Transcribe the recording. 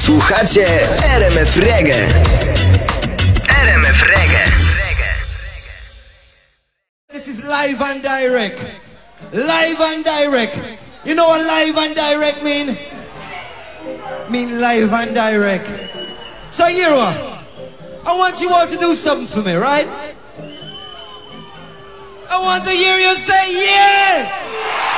Słuchacie RMF Reggae. RMF Reggae. This is live and direct. Live and direct. You know what live and direct mean? Mean live and direct. So here what? I want you all to do something for me, right? I want to hear you say yeah!